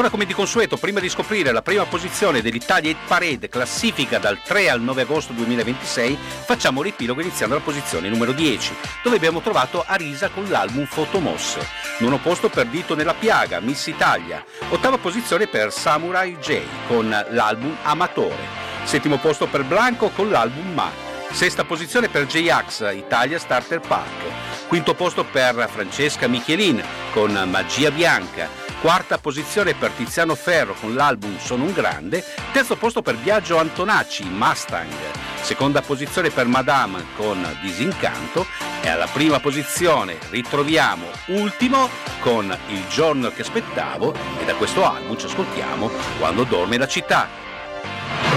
Allora, come di consueto, prima di scoprire la prima posizione dell'Italia Hit Parade, classifica dal 3 al 9 agosto 2026, facciamo un riepilogo iniziando dalla posizione numero 10, dove abbiamo trovato Arisa con l'album Fotomosse. Nono posto per Dito nella piaga, Miss Italia. Ottava posizione per Samurai J con l'album Amatore. Settimo posto per Blanco con l'album Ma. Sesta posizione per J-Ax, Italia Starter Pack. Quinto posto per Francesca Michelin con Magia Bianca. Quarta posizione per Tiziano Ferro con l'album Sono un grande. Terzo posto per Biagio Antonacci, Mustang. Seconda posizione per Madame con Disincanto. E alla prima posizione ritroviamo Ultimo con Il giorno che aspettavo, e da questo album ci ascoltiamo Quando dorme la città.